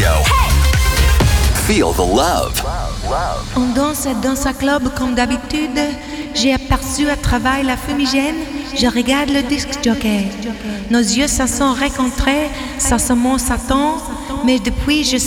Radio. Feel the love. On danse dans un club comme d'habitude. J'ai aperçu à travers la fumigène. Je regarde le disc jockey. Nos yeux se sont rencontrés, ça se monte, ça tombe. Mais depuis, je